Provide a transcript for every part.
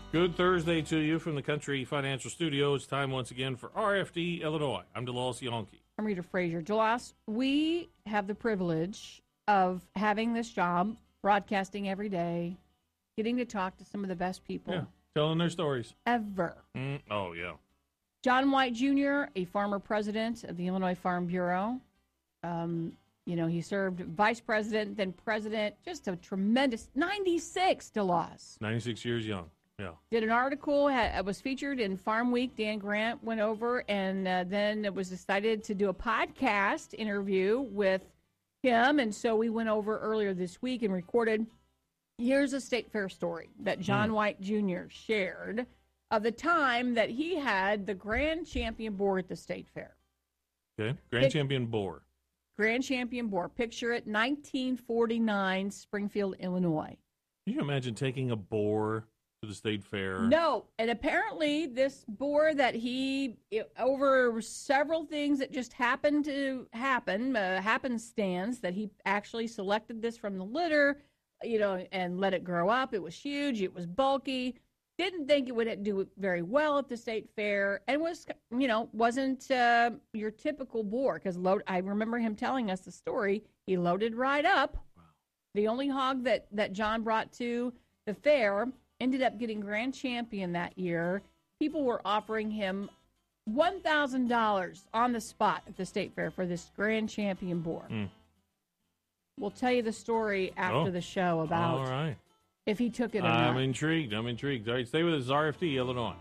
Good Thursday to you from the Country Financial Studio. It's time once again for RFD Illinois. I'm DeLawes Yonke. I'm Rita Frazier. DeLawes, we have the privilege of having this job, broadcasting every day, getting to talk to some of the best people. Yeah, telling their stories. Ever. Oh, yeah. John White Jr., a former president of the Illinois Farm Bureau. He served vice president, then president, just a tremendous 96 DeLawes. 96 years young. Yeah. Did an article, it was featured in Farm Week. Dan Grant went over, and then it was decided to do a podcast interview with him. And so we went over earlier this week and recorded. Here's a state fair story that John White Jr. shared of the time that he had the grand champion boar at the state fair. Okay. Grand champion boar. Grand champion boar. Picture it, 1949, Springfield, Illinois. Can you imagine taking a boar to the state fair? No, and apparently this boar that over several things that just happened to happen, happenstance, that he actually selected this from the litter, and let it grow up. It was huge. It was bulky. Didn't think it would do very well at the state fair, and wasn't your typical boar, because I remember him telling us the story. He loaded right up. Wow. The only hog that John brought to the fair ended up getting grand champion that year. People were offering him $1,000 on the spot at the state fair for this grand champion boar. We'll tell you the story after the show about all right. if he took it or not. I'm intrigued. All right, stay with us. RFD, Illinois.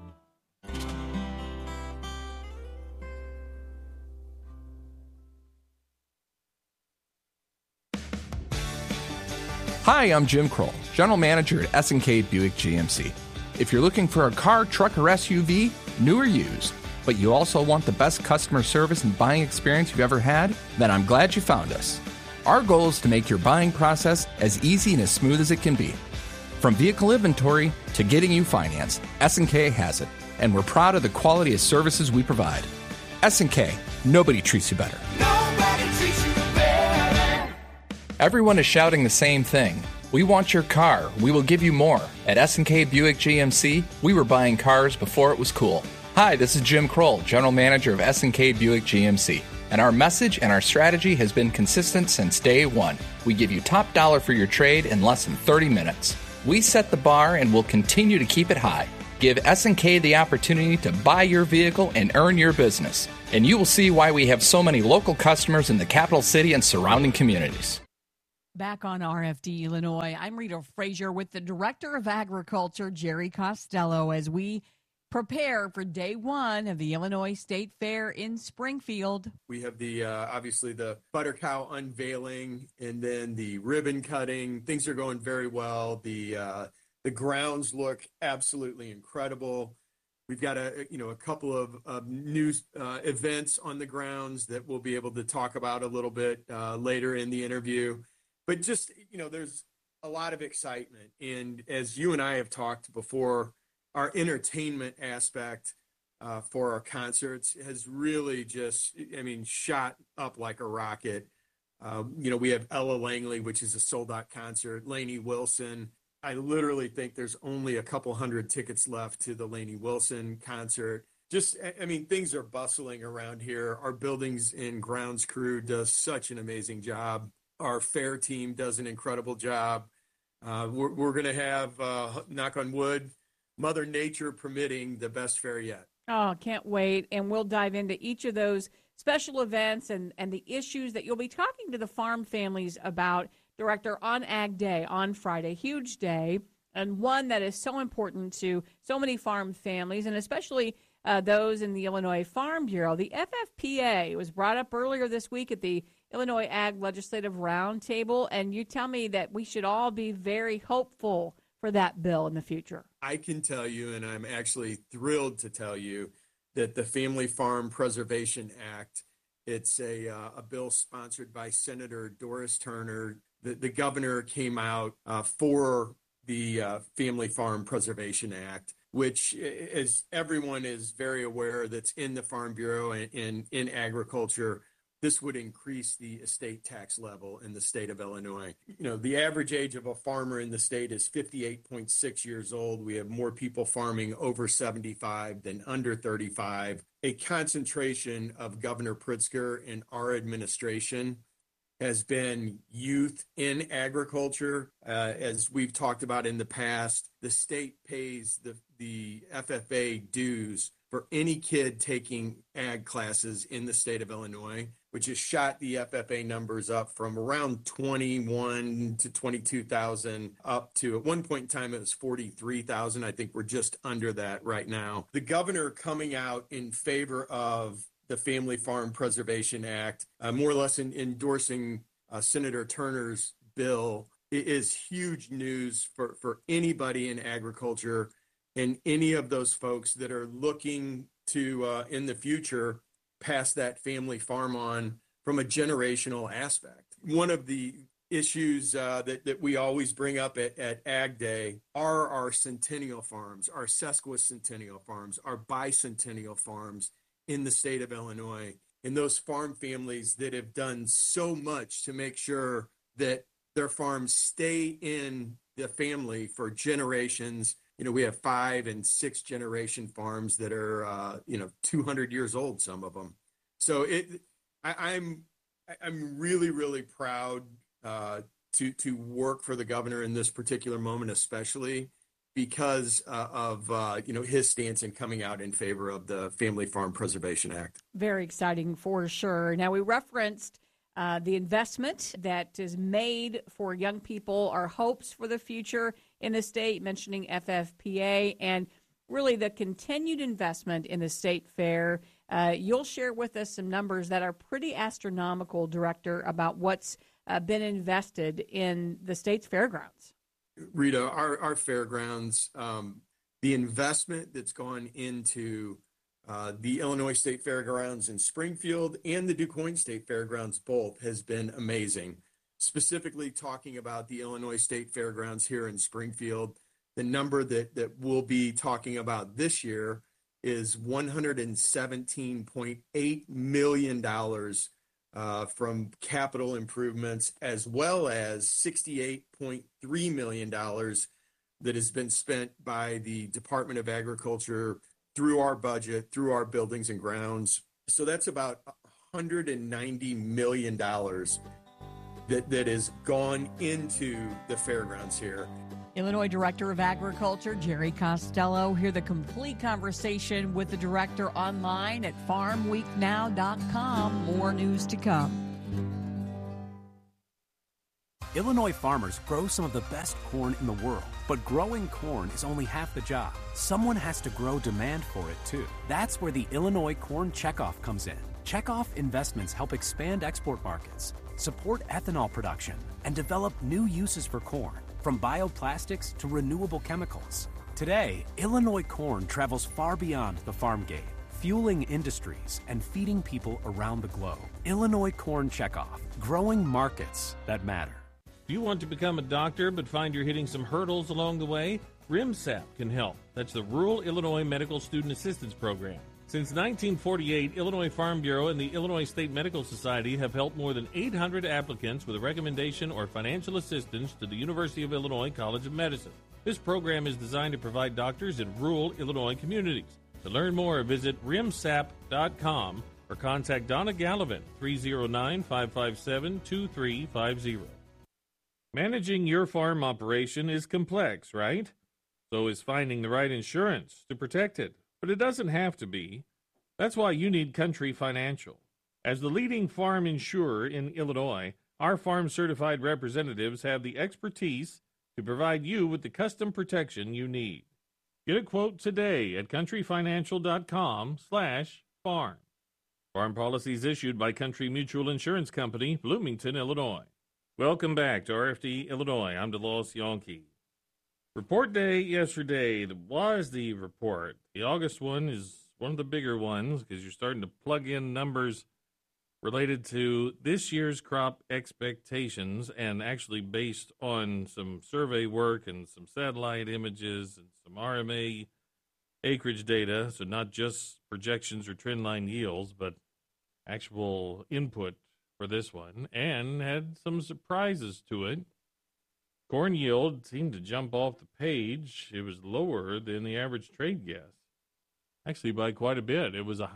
Hi, I'm Jim Kroll, General Manager at S&K Buick GMC. If you're looking for a car, truck, or SUV, new or used, but you also want the best customer service and buying experience you've ever had, then I'm glad you found us. Our goal is to make your buying process as easy and as smooth as it can be. From vehicle inventory to getting you financed, S&K has it, and we're proud of the quality of services we provide. S&K, nobody treats you better. Nobody treats you better. Everyone is shouting the same thing. We want your car. We will give you more. At S&K Buick GMC, we were buying cars before it was cool. Hi, this is Jim Kroll, General Manager of S&K Buick GMC. And our message and our strategy has been consistent since day one. We give you top dollar for your trade in less than 30 minutes. We set the bar and will continue to keep it high. Give S&K the opportunity to buy your vehicle and earn your business. And you will see why we have so many local customers in the capital city and surrounding communities. Back on RFD Illinois, I'm Rita Frazier with the Director of Agriculture, Jerry Costello, as we prepare for day one of the Illinois State Fair in Springfield. We have the obviously the butter cow unveiling and then the ribbon cutting. Things are going very well. The grounds look absolutely incredible. We've got a couple of new events on the grounds that we'll be able to talk about a little bit later in the interview. But just, there's a lot of excitement. And as you and I have talked before, our entertainment aspect for our concerts has really just, shot up like a rocket. We have Ella Langley, which is a sold-out concert, Lainey Wilson. I literally think there's only a couple hundred tickets left to the Lainey Wilson concert. Just, things are bustling around here. Our buildings and grounds crew does such an amazing job. Our fair team does an incredible job. We're going to have, knock on wood, Mother Nature permitting, the best fair yet. Oh, can't wait. And we'll dive into each of those special events and the issues that you'll be talking to the farm families about, Director, on Ag Day on Friday. Huge day, and one that is so important to so many farm families, and especially those in the Illinois Farm Bureau. The FFPA was brought up earlier this week at the Illinois Ag Legislative Roundtable, and you tell me that we should all be very hopeful for that bill in the future. I can tell you, and I'm actually thrilled to tell you, that the Family Farm Preservation Act, it's a bill sponsored by Senator Doris Turner. The governor came out for the Family Farm Preservation Act, which, as everyone is very aware, that's in the Farm Bureau and in agriculture, this would increase the estate tax level in the state of Illinois. The average age of a farmer in the state is 58.6 years old. We have more people farming over 75 than under 35. A concentration of Governor Pritzker and our administration has been youth in agriculture. As we've talked about in the past, the state pays the FFA dues for any kid taking ag classes in the state of Illinois, which has shot the FFA numbers up from around 21 to 22,000 up to, at one point in time, it was 43,000. I think we're just under that right now. The governor coming out in favor of the Family Farm Preservation Act, more or less endorsing Senator Turner's bill, is huge news for anybody in agriculture and any of those folks that are looking to, in the future, pass that family farm on from a generational aspect. One of the issues that we always bring up at Ag Day are our centennial farms, our sesquicentennial farms, our bicentennial farms in the state of Illinois, and those farm families that have done so much to make sure that their farms stay in the family for generations. We have 5 and 6 generation farms that are, 200 years old, some of them. So I'm really, really proud to work for the governor in this particular moment, especially because of his stance in coming out in favor of the Family Farm Preservation Act. Very exciting for sure. Now, we referenced the investment that is made for young people, our hopes for the future in the state, mentioning FFPA, and really the continued investment in the state fair. You'll share with us some numbers that are pretty astronomical, Director, about what's been invested in the state's fairgrounds. Rita, our fairgrounds, the investment that's gone into the Illinois State Fairgrounds in Springfield and the DuQuoin State Fairgrounds both has been amazing. Specifically talking about the Illinois State Fairgrounds here in Springfield, the number that we'll be talking about this year is $117.8 million from capital improvements, as well as $68.3 million that has been spent by the Department of Agriculture through our budget, through our buildings and grounds. So that's about $190 million that has gone into the fairgrounds here. Illinois Director of Agriculture Jerry Costello. Hear the complete conversation with the director online at farmweeknow.com. More news to come. Illinois farmers grow some of the best corn in the world, but growing corn is only half the job. Someone has to grow demand for it too. That's where the Illinois Corn Checkoff comes in. Checkoff investments help expand export markets, support ethanol production, and develop new uses for corn, from bioplastics to renewable chemicals. Today, Illinois corn travels far beyond the farm gate, fueling industries and feeding people around the globe. Illinois Corn Checkoff, growing markets that matter. Do you want to become a doctor but find you're hitting some hurdles along the way? RIMSAP can help. That's the Rural Illinois Medical Student Assistance Program. Since 1948, Illinois Farm Bureau and the Illinois State Medical Society have helped more than 800 applicants with a recommendation or financial assistance to the University of Illinois College of Medicine. This program is designed to provide doctors in rural Illinois communities. To learn more, visit rimsap.com or contact Donna Gallivan, 309-557-2350. Managing your farm operation is complex, right? So is finding the right insurance to protect it. But it doesn't have to be. That's why you need Country Financial. As the leading farm insurer in Illinois, our farm-certified representatives have the expertise to provide you with the custom protection you need. Get a quote today at countryfinancial.com/farm. Farm policies issued by Country Mutual Insurance Company, Bloomington, Illinois. Welcome back to RFD Illinois. I'm DeLoss Yonke. Report day yesterday was the report. The August one is one of the bigger ones because you're starting to plug in numbers related to this year's crop expectations and actually based on some survey work and some satellite images and some RMA acreage data. So not just projections or trendline yields, but actual input for this one and had some surprises to it. Corn yield seemed to jump off the page. It was lower than the average trade guess, actually by quite a bit. It was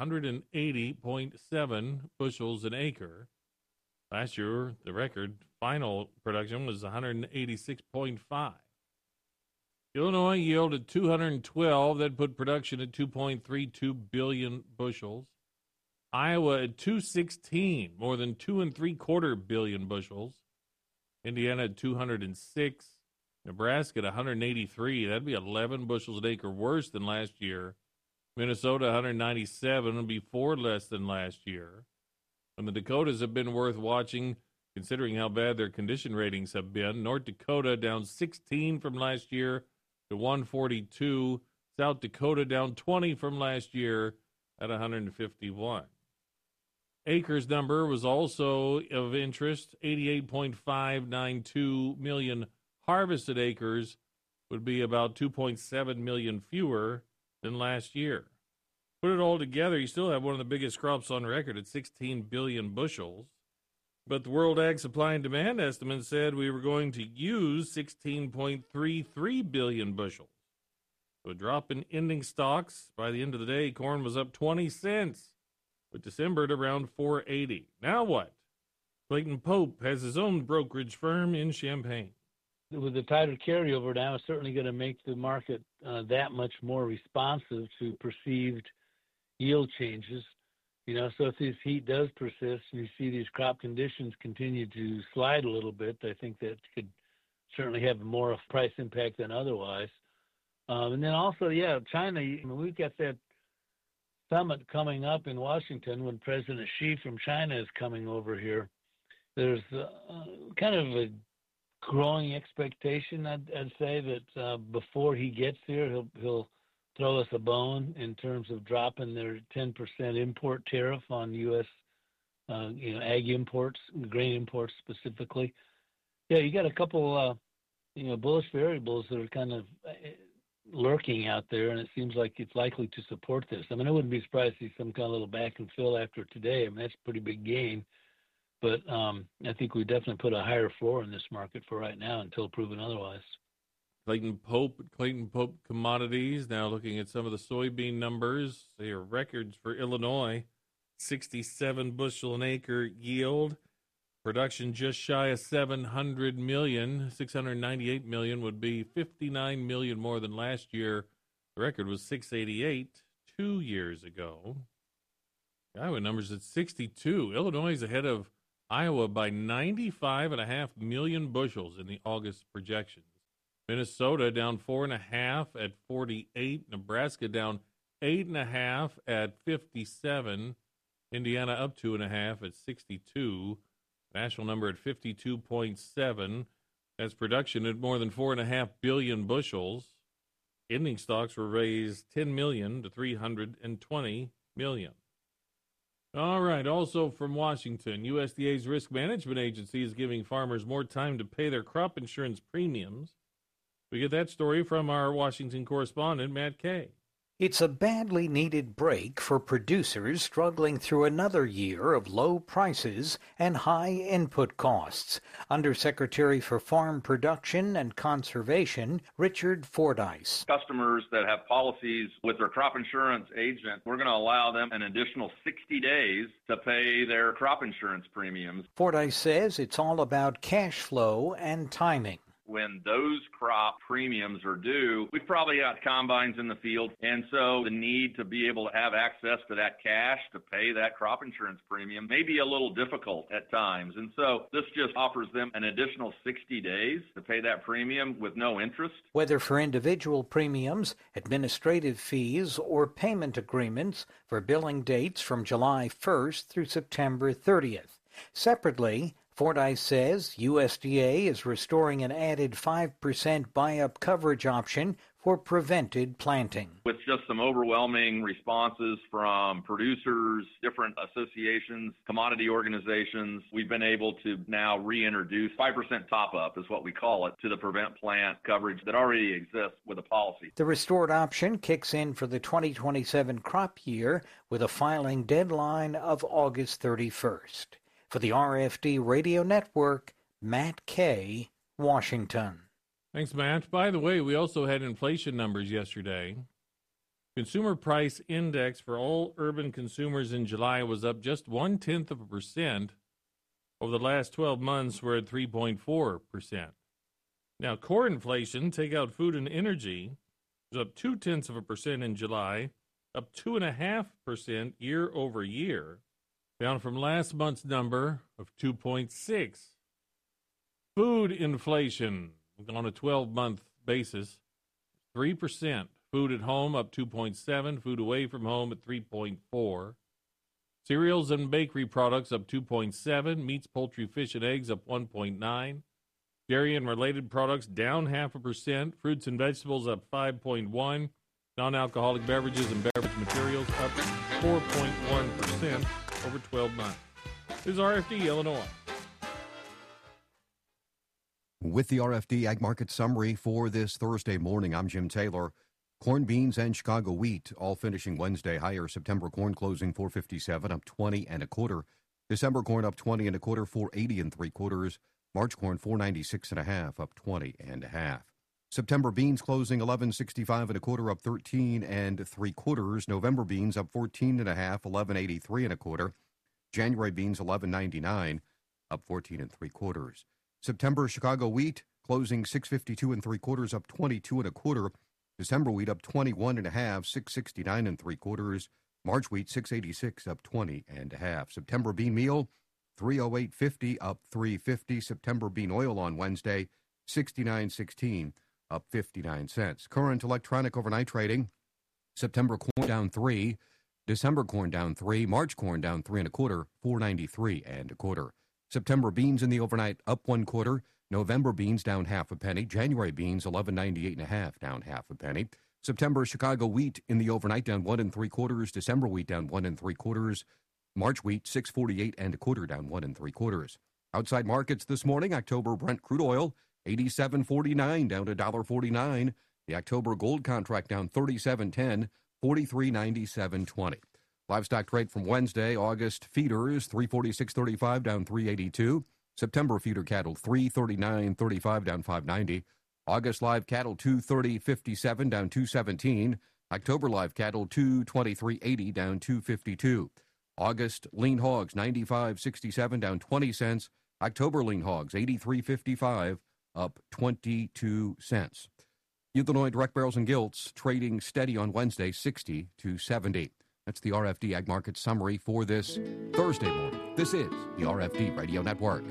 180.7 bushels an acre. Last year, the record final production was 186.5. Illinois yielded 212. That put production at 2.32 billion bushels. Iowa at 216, more than 2.75 billion bushels. Indiana at 206. Nebraska at 183. That'd be 11 bushels an acre worse than last year. Minnesota 197 would be 4 less than last year. And the Dakotas have been worth watching, considering how bad their condition ratings have been. North Dakota down 16 from last year to 142. South Dakota down 20 from last year at 151. Acres number was also of interest. 88.592 million harvested acres would be about 2.7 million fewer than last year. Put it all together, you still have one of the biggest crops on record at 16 billion bushels. But the World Ag Supply and Demand estimate said we were going to use 16.33 billion bushels. So a drop in ending stocks. By the end of the day, corn was up 20 cents, with December at around 4.80. Now what? Clayton Pope has his own brokerage firm in Champaign. With the tighter carryover now, it's certainly going to make the market that much more responsive to perceived yield changes. So if this heat does persist and you see these crop conditions continue to slide a little bit, I think that could certainly have more of a price impact than otherwise. And then also, China, we've got that summit coming up in Washington when President Xi from China is coming over here. There's kind of a growing expectation, I'd say, that before he gets here, he'll throw us a bone in terms of dropping their 10% import tariff on U.S. Ag imports, grain imports specifically. Yeah, you got a couple bullish variables that are kind of lurking out there, and it seems like it's likely to support this. I wouldn't be surprised to see some kind of little back and fill after today. that's a pretty big gain. But I think we definitely put a higher floor in this market for right now until proven otherwise. Clayton Pope Commodities. Now looking at some of the soybean numbers, they are records for Illinois. 67 bushel an acre yield. Production just shy of 700 million. 698 million would be 59 million more than last year. The record was 688 2 years ago. Iowa numbers at 62. Illinois is ahead of Iowa by 95.5 million bushels in the August projections. Minnesota down 4.5 at 48. Nebraska down 8.5 at 57. Indiana up 2.5 at 62. National number at 52.7. That's production at more than 4.5 billion bushels. Ending stocks were raised 10 million to 320 million. All right, also from Washington, USDA's Risk Management Agency is giving farmers more time to pay their crop insurance premiums. We get that story from our Washington correspondent, Matt Kay. It's a badly needed break for producers struggling through another year of low prices and high input costs. Undersecretary for Farm Production and Conservation, Richard Fordyce. Customers that have policies with their crop insurance agent, we're going to allow them an additional 60 days to pay their crop insurance premiums. Fordyce says it's all about cash flow and timing. When those crop premiums are due, we've probably got combines in the field, and so the need to be able to have access to that cash to pay that crop insurance premium may be a little difficult at times. And so this just offers them an additional 60 days to pay that premium with no interest. Whether for individual premiums, administrative fees, or payment agreements for billing dates from July 1st through September 30th. Separately, Fordyce says USDA is restoring an added 5% buy-up coverage option for prevented planting. With just some overwhelming responses from producers, different associations, commodity organizations, we've been able to now reintroduce 5% top-up is what we call it to the prevent plant coverage that already exists with a policy. The restored option kicks in for the 2027 crop year with a filing deadline of August 31st. For the RFD Radio Network, Matt Kay, Washington. Thanks, Matt. By the way, we also had inflation numbers yesterday. Consumer price index for all urban consumers in July was up just 0.1%. Over the last 12 months, we're at 3.4%. Now, core inflation, take out food and energy, was up 0.2% in July, up 2.5% year over year, down from last month's number of 2.6%. Food inflation on a 12-month basis, 3%. Food at home up 2.7%. Food away from home at 3.4%. Cereals and bakery products up 2.7%. Meats, poultry, fish, and eggs up 1.9%. Dairy and related products down 0.5%. Fruits and vegetables up 5.1%. Non-alcoholic beverages and beverage materials up 4.1% over 12 months. This is RFD, Illinois. With the RFD Ag Market Summary for this Thursday morning, I'm Jim Taylor. Corn, beans, and Chicago wheat all finishing Wednesday higher. September corn closing $4.57, up 20 1/4. December corn up 20 1/4, $4.80 3/4. March corn $4.96 1/2, up 20 1/2. September beans closing $11.65 1/4, up 13 3/4. November beans up 14 1/2, $11.83 1/4. January beans $11.99, up 14 3/4. September Chicago wheat closing $6.52 3/4, up 22 1/4. December wheat up 21 1/2, $6.69 3/4. March wheat $6.86, up 20 1/2. September bean meal $3.0850, up 3.50. September bean oil on Wednesday $69.16, up 59 cents. Current electronic overnight trading: September corn down 3, December corn down 3, March corn down 3 1/4, $4.93 1/4. September beans in the overnight up 1/4. November beans down 1/2 penny. January beans $11.98 1/2, down 1/2 penny. September Chicago wheat in the overnight down 1 3/4. December wheat down 1 3/4. March wheat $6.48 1/4, down 1 3/4. Outside markets this morning: October Brent crude oil $87.49, down to $1.49. The October gold contract down 37.10, 43.9720. Livestock trade from Wednesday: August feeders $346.35, down 382. September feeder cattle $339.35, down 590. August live cattle $230.57, down 217. October live cattle $223.80, down 252. August lean hogs $95.67, down 20 cents. October lean hogs $83.55, up 22 cents. Illinois direct barrels and gilts trading steady on Wednesday, 60 to 70. That's the RFD Ag Market Summary for this Thursday morning. This is the RFD Radio Network.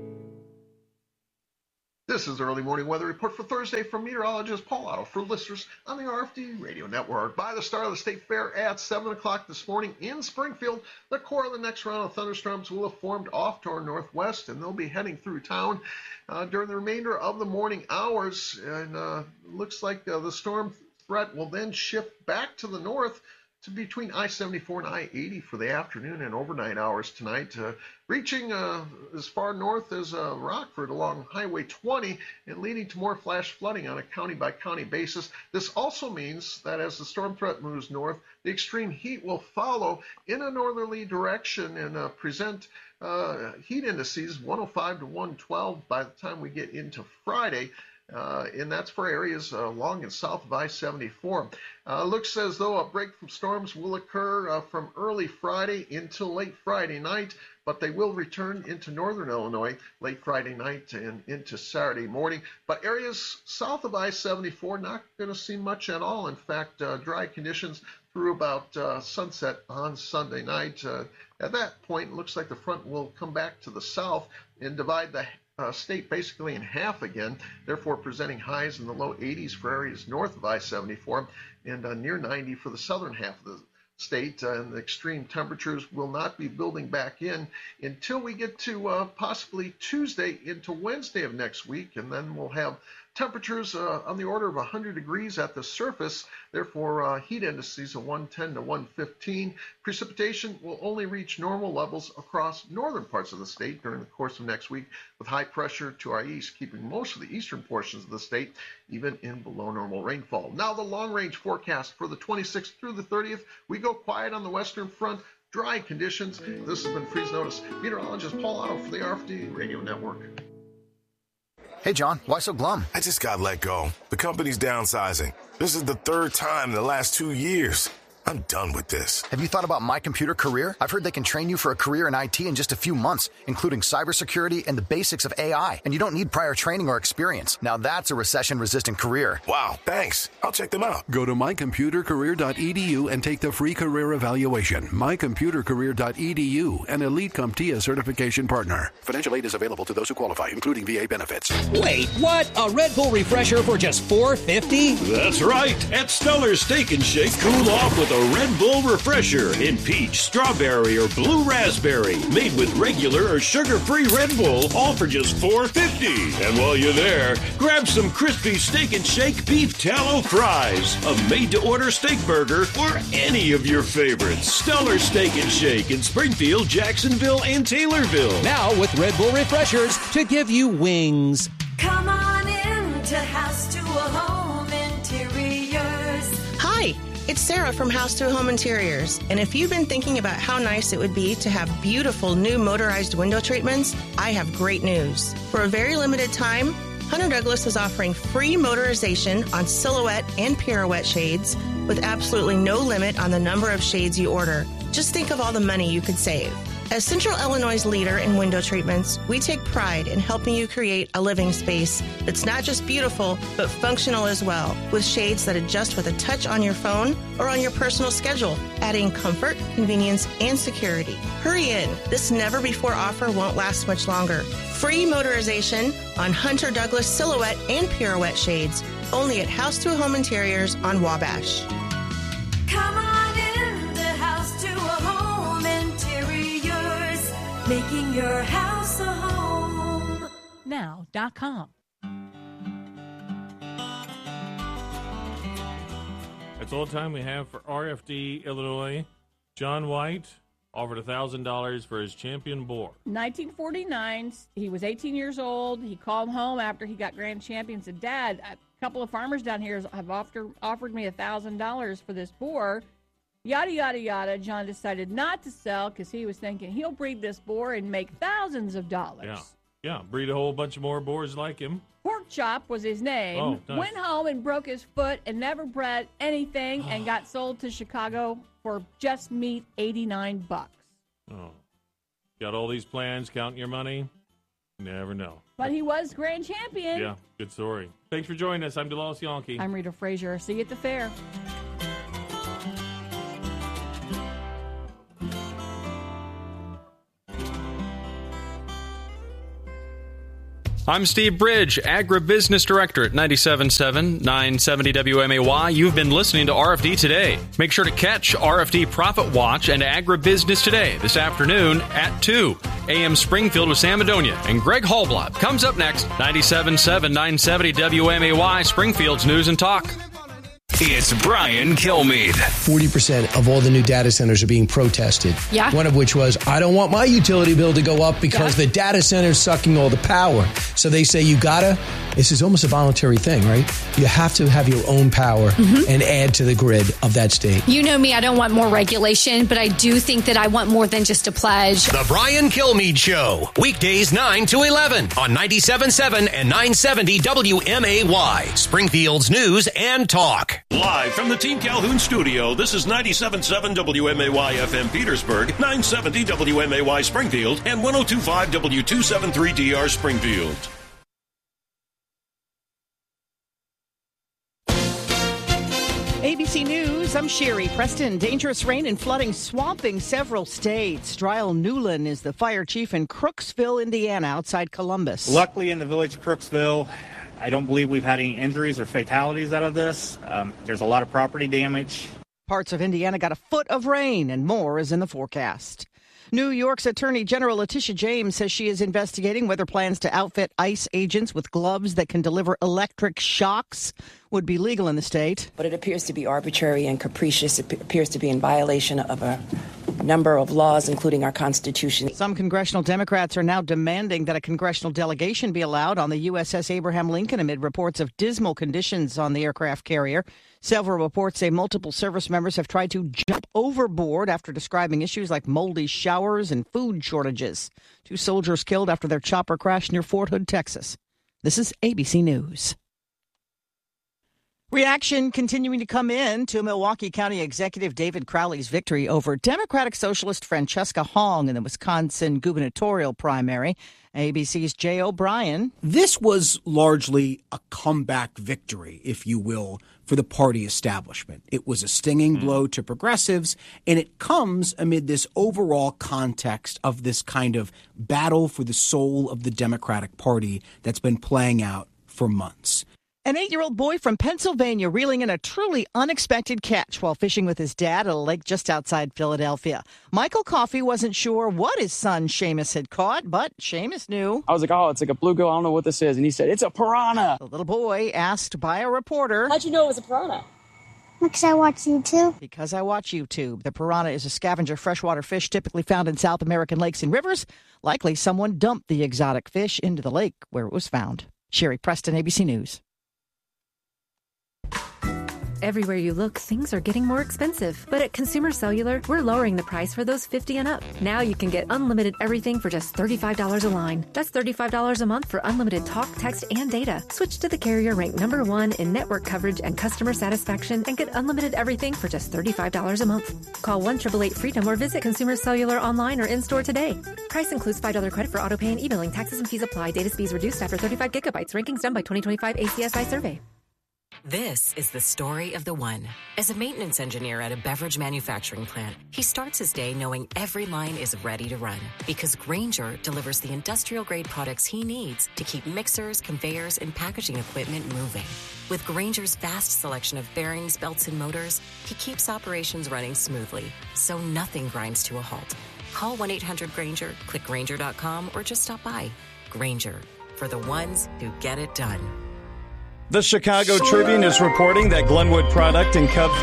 This is the early morning weather report for Thursday from meteorologist Paul Otto for listeners on the RFD Radio Network. By the start of the state fair at 7 o'clock this morning in Springfield, the core of the next round of thunderstorms will have formed off to our northwest, and they'll be heading through town during the remainder of the morning hours. And looks like the storm threat will then shift back to the north to between I-74 and I-80 for the afternoon and overnight hours tonight, reaching as far north as Rockford along Highway 20 and leading to more flash flooding on a county-by-county basis. This also means that as the storm threat moves north, the extreme heat will follow in a northerly direction and present heat indices 105 to 112 by the time we get into Friday. And that's for areas along and south of I-74. Looks as though a break from storms will occur from early Friday until late Friday night, but they will return into northern Illinois late Friday night and into Saturday morning. But areas south of I-74 not going to see much at all. In fact, dry conditions through about sunset on Sunday night. At that point, it looks like the front will come back to the south and divide the state basically in half again, therefore presenting highs in the low 80s for areas north of I-74 and near 90 for the southern half of the state. And the extreme temperatures will not be building back in until we get to possibly Tuesday into Wednesday of next week, and then we'll have Temperatures on the order of 100 degrees at the surface, therefore heat indices of 110 to 115. Precipitation will only reach normal levels across northern parts of the state during the course of next week, with high pressure to our east, keeping most of the eastern portions of the state even in below normal rainfall. Now the long-range forecast for the 26th through the 30th. We go quiet on the western front. Dry conditions. This has been Freeze Notice. Meteorologist Paul Otto for the RFD Radio Network. Hey, John, why so glum? I just got let go. The company's downsizing. This is the third time in the last 2 years. I'm done with this. Have you thought about My Computer Career? I've heard they can train you for a career in IT in just a few months, including cybersecurity and the basics of AI. And you don't need prior training or experience. Now that's a recession-resistant career. Wow, thanks. I'll check them out. Go to mycomputercareer.edu and take the free career evaluation. mycomputercareer.edu, an Elite CompTIA certification partner. Financial aid is available to those who qualify, including VA benefits. Wait, what? A Red Bull refresher for just $4.50? That's right. At Stellar Steak and Shake, cool off with a Red Bull refresher in peach, strawberry, or blue raspberry, made with regular or sugar-free Red Bull, all for just $4.50. And while you're there, grab some crispy Steak and Shake beef tallow fries, a made-to-order steak burger, or any of your favorites. Stellar Steak and Shake in Springfield, Jacksonville, and Taylorville. Now with Red Bull refreshers to give you wings. Come on in to House to a Home Interiors. Hi. It's Sarah from House to Home Interiors, and if you've been thinking about how nice it would be to have beautiful new motorized window treatments, I have great news. For a very limited time, Hunter Douglas is offering free motorization on silhouette and pirouette shades with absolutely no limit on the number of shades you order. Just think of all the money you could save. As Central Illinois' leader in window treatments, we take pride in helping you create a living space that's not just beautiful, but functional as well, with shades that adjust with a touch on your phone or on your personal schedule, adding comfort, convenience, and security. Hurry in. This never-before offer won't last much longer. Free motorization on Hunter Douglas silhouette and pirouette shades, only at House to Home Interiors on Wabash. Come on in to House to a Home Interiors, making your house a home. Now.com. That's all the time we have for RFD Illinois. John White offered $1,000 for his champion boar. 1949, he was 18 years old. He called home after he got grand champion and said, Dad, a couple of farmers down here have offered me $1,000 for this boar. Yada, yada, yada. John decided not to sell because he was thinking he'll breed this boar and make thousands of dollars. Yeah, breed a whole bunch of more boars like him. Pork Chop was his name. Oh, nice. Went home and broke his foot and never bred anything and got sold to Chicago for just meat, $89. Oh, got all these plans, counting your money? Never know. But he was grand champion. Yeah, good story. Thanks for joining us. I'm DeLoss Yankee. I'm Rita Frazier. See you at the fair. I'm Steve Bridge, Agribusiness Director at 97.7, 970 WMAY. You've been listening to RFD Today. Make sure to catch RFD Profit Watch and Agribusiness Today this afternoon at 2. AM Springfield with Sam Madonia and Greg Hallblot comes up next. 97.7, 970 WMAY, Springfield's News and Talk. It's Brian Kilmeade. 40% of all the new data centers are being protested. Yeah. One of which was, I don't want my utility bill to go up because the data center is sucking all the power. So they say this is almost a voluntary thing, right? You have to have your own power and add to the grid of that state. You know me, I don't want more regulation, but I do think that I want more than just a pledge. The Brian Kilmeade Show. Weekdays 9 to 11 on 97.7 and 970 WMAY. Springfield's News and Talk. Live from the Team Calhoun studio, this is 97.7 WMAY FM Petersburg, 970 WMAY Springfield, and 102.5 W273DR Springfield. ABC News, I'm Sherry Preston. Dangerous rain and flooding swamping several states. Dryle Newland is the fire chief in Crooksville, Indiana, outside Columbus. Luckily, in the village of Crooksville, I don't believe we've had any injuries or fatalities out of this. There's a lot of property damage. Parts of Indiana got a foot of rain, and more is in the forecast. New York's Attorney General Letitia James says she is investigating whether plans to outfit ICE agents with gloves that can deliver electric shocks would be legal in the state. But it appears to be arbitrary and capricious. It appears to be in violation of a number of laws, including our Constitution. Some congressional Democrats are now demanding that a congressional delegation be allowed on the USS Abraham Lincoln amid reports of dismal conditions on the aircraft carrier. Several reports say multiple service members have tried to jump overboard after describing issues like moldy showers and food shortages. 2 soldiers killed after their chopper crashed near Fort Hood, Texas. This is ABC News. Reaction continuing to come in to Milwaukee County Executive David Crowley's victory over Democratic Socialist Francesca Hong in the Wisconsin gubernatorial primary. ABC's Jay O'Brien. This was largely a comeback victory, if you will, for the party establishment. It was a stinging blow to progressives, and it comes amid this overall context of this kind of battle for the soul of the Democratic Party that's been playing out for months. An 8-year-old boy from Pennsylvania reeling in a truly unexpected catch while fishing with his dad at a lake just outside Philadelphia. Michael Coffey wasn't sure what his son Seamus had caught, but Seamus knew. I was like, oh, it's like a bluegill. I don't know what this is. And he said, it's a piranha. The little boy asked by a reporter. How'd you know it was a piranha? Because I watch YouTube. Because I watch YouTube. The piranha is a scavenger freshwater fish typically found in South American lakes and rivers. Likely someone dumped the exotic fish into the lake where it was found. Sherry Preston, ABC News. Everywhere you look, things are getting more expensive. But at Consumer Cellular, we're lowering the price for those 50 and up. Now you can get unlimited everything for just $35 a line. That's $35 a month for unlimited talk, text, and data. Switch to the carrier ranked #1 in network coverage and customer satisfaction and get unlimited everything for just $35 a month. Call 1-888-FREEDOM or visit Consumer Cellular online or in-store today. Price includes $5 credit for auto pay and e-billing. Taxes and fees apply. Data speeds reduced after 35 gigabytes. Rankings done by 2025 ACSI survey. This is the story of the one. As a maintenance engineer at a beverage manufacturing plant, he starts his day knowing every line is ready to run because Grainger delivers the industrial-grade products he needs to keep mixers, conveyors, and packaging equipment moving. With Grainger's vast selection of bearings, belts, and motors, he keeps operations running smoothly, so nothing grinds to a halt. Call 1-800-GRAINGER, click Grainger.com, or just stop by. Grainger, for the ones who get it done. The Chicago Tribune is reporting that Glenwood product and Cubs.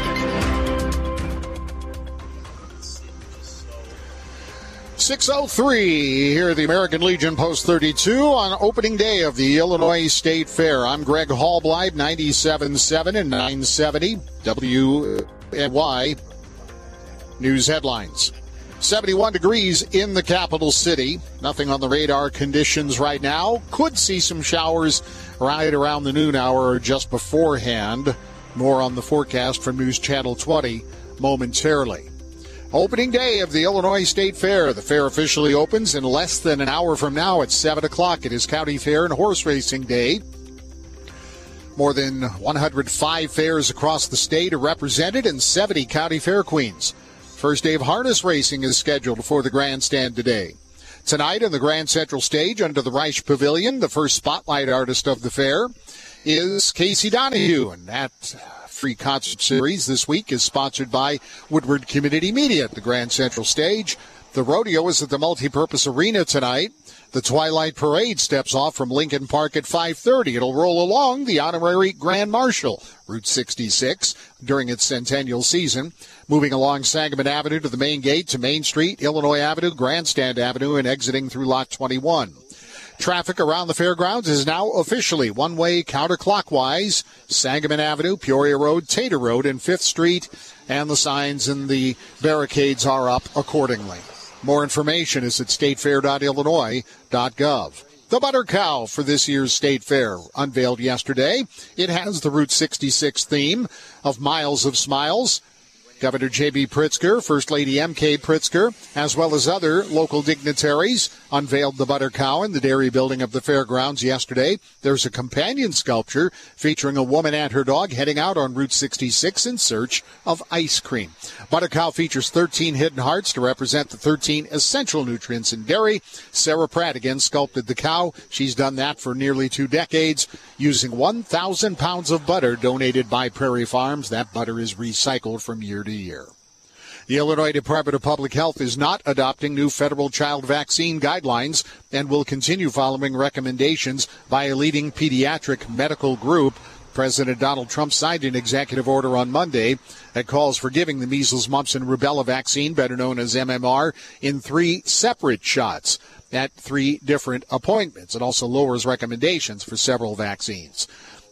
6:03 here at the American Legion Post 32 on opening day of the Illinois State Fair. I'm Greg Hallbleib, 97.7 and 970 WNY News Headlines. 71 degrees in the capital city. Nothing on the radar conditions right now. Could see some showers right around the noon hour or just beforehand. More on the forecast from News Channel 20 momentarily. Opening day of the Illinois State Fair. The fair officially opens in less than an hour from now at 7 o'clock. It is County Fair and Horse Racing Day. More than 105 fairs across the state are represented and 70 county fair queens. First day of harness racing is scheduled for the grandstand today. Tonight on the Grand Central Stage under the Reich Pavilion, the first spotlight artist of the fair is Casey Donahue. And that free concert series this week is sponsored by Woodward Community Media at the Grand Central Stage. The rodeo is at the Multipurpose Arena tonight. The Twilight Parade steps off from Lincoln Park at 5:30. It'll roll along the honorary Grand Marshal, Route 66, during its centennial season, moving along Sangamon Avenue to the main gate to Main Street, Illinois Avenue, Grandstand Avenue, and exiting through Lot 21. Traffic around the fairgrounds is now officially one-way counterclockwise. Sangamon Avenue, Peoria Road, Tater Road, and 5th Street, and the signs and the barricades are up accordingly. More information is at statefair.illinois.gov. The Butter Cow for this year's State Fair unveiled yesterday. It has the Route 66 theme of Miles of Smiles. Governor J.B. Pritzker, First Lady M.K. Pritzker, as well as other local dignitaries, unveiled the Butter Cow in the dairy building of the fairgrounds yesterday. There's a companion sculpture featuring a woman and her dog heading out on Route 66 in search of ice cream. Butter Cow features 13 hidden hearts to represent the 13 essential nutrients in dairy. Sarah Pratt again sculpted the cow. She's done that for nearly 2 decades using 1,000 pounds of butter donated by Prairie Farms. That butter is recycled from year to year. The Illinois Department of Public Health is not adopting new federal child vaccine guidelines and will continue following recommendations by a leading pediatric medical group. President Donald Trump signed an executive order on Monday that calls for giving the measles, mumps, and rubella vaccine, better known as MMR, in 3 separate shots at 3 different appointments. It also lowers recommendations for several vaccines.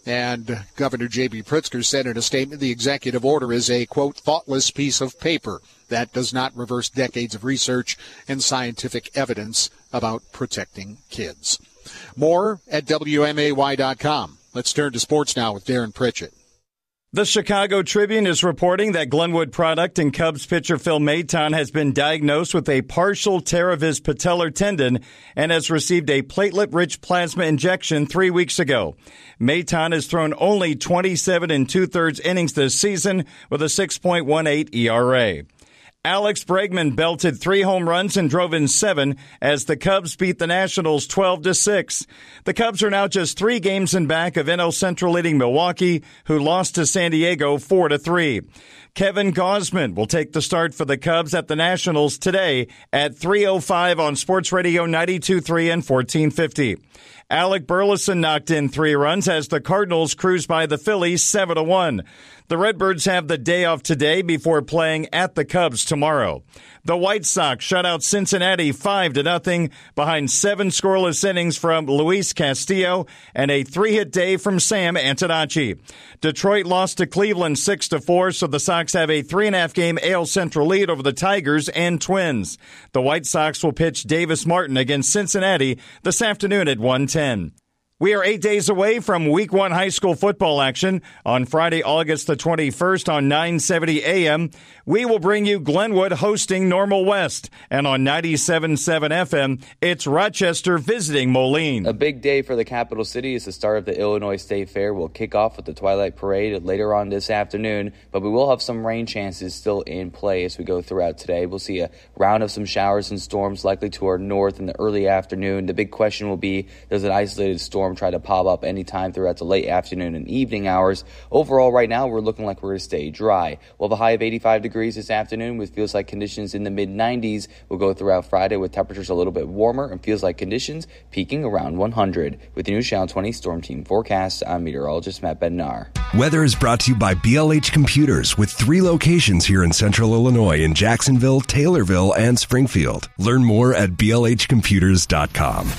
And Governor J.B. Pritzker said in a statement the executive order is a, quote, thoughtless piece of paper that does not reverse decades of research and scientific evidence about protecting kids. More at WMAY.com. Let's turn to sports now with Darren Pritchett. The Chicago Tribune is reporting that Glenwood product and Cubs pitcher Phil Maton has been diagnosed with a partial tear of his patellar tendon and has received a platelet-rich plasma injection 3 weeks ago. Maton has thrown only 27 2/3 innings this season with a 6.18 ERA. Alex Bregman belted 3 home runs and drove in 7 as the Cubs beat the Nationals 12-6. The Cubs are now just 3 games in back of NL Central leading Milwaukee, who lost to San Diego 4-3. Kevin Gausman will take the start for the Cubs at the Nationals today at 3:05 on Sports Radio 92.3 and 1450. Alec Burleson knocked in 3 runs as the Cardinals cruised by the Phillies 7-1. The Redbirds have the day off today before playing at the Cubs tomorrow. The White Sox shut out Cincinnati 5-0 behind 7 scoreless innings from Luis Castillo and a 3-hit day from Sam Antonacci. Detroit lost to Cleveland 6-4, so the Sox have a 3.5-game AL Central lead over the Tigers and Twins. The White Sox will pitch Davis Martin against Cincinnati this afternoon at 1:10. We are 8 days away from Week 1 high school football action. On Friday, August the 21st on 970 AM, we will bring you Glenwood hosting Normal West. And on 97.7 FM, it's Rochester visiting Moline. A big day for the capital city is the start of the Illinois State Fair. We'll kick off with the Twilight Parade later on this afternoon, but we will have some rain chances still in play as we go throughout today. We'll see a round of some showers and storms likely to our north in the early afternoon. The big question will be, does an isolated storm try to pop up anytime throughout the late afternoon and evening hours? Overall, right now, we're looking like we're going to stay dry. We'll have a high of 85 degrees this afternoon with feels like conditions in the mid-90s. We'll go throughout Friday with temperatures a little bit warmer and feels like conditions peaking around 100. With the new Channel 20 Storm Team forecast, I'm meteorologist Matt Bednar. Weather is brought to you by BLH Computers with 3 locations here in Central Illinois in Jacksonville, Taylorville, and Springfield. Learn more at blhcomputers.com.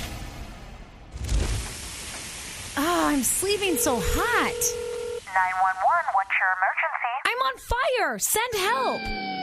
I'm sleeping so hot. 911, what's your emergency? I'm on fire. Send help.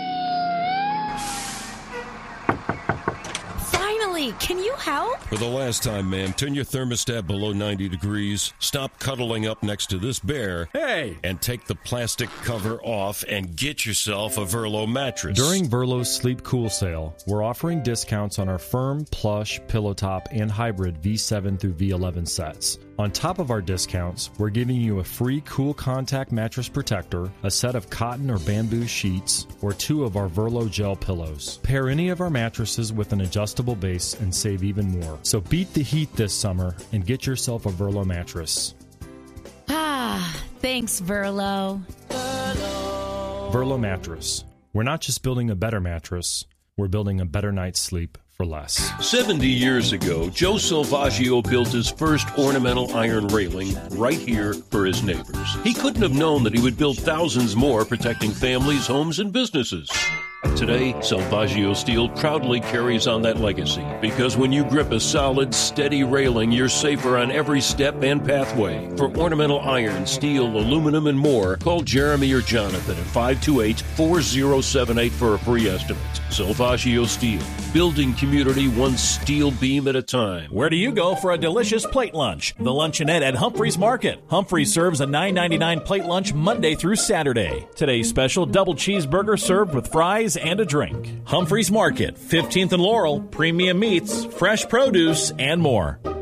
Finally, can you help? For the last time, ma'am, turn your thermostat below 90 degrees, stop cuddling up next to this bear, and take the plastic cover off and get yourself a Verlo mattress. During Verlo's Sleep Cool sale, we're offering discounts on our firm, plush, pillow top, and hybrid V7 through V11 sets. On top of our discounts, we're giving you a free Cool Contact mattress protector, a set of cotton or bamboo sheets, or 2 of our Verlo gel pillows. Pair any of our mattresses with an adjustable base and save even more. So beat the heat this summer and get yourself a Verlo mattress. Thanks, Verlo. Verlo mattress. We're not just building a better mattress, we're building a better night's sleep for less. 70 years ago, Joe Salvaggio built his first ornamental iron railing right here for his neighbors. He couldn't have known that he would build thousands more, protecting families, homes, and businesses. Today, Salvaggio Steel proudly carries on that legacy, because when you grip a solid, steady railing, you're safer on every step and pathway. For ornamental iron, steel, aluminum, and more, call Jeremy or Jonathan at 528-4078 for a free estimate. Salvaggio Steel, building community one steel beam at a time. Where do you go for a delicious plate lunch? The Luncheonette at Humphreys Market. Humphreys serves a $9.99 plate lunch Monday through Saturday. Today's special double cheeseburger served with fries and a drink. Humphreys Market, 15th and Laurel, premium meats, fresh produce, and more.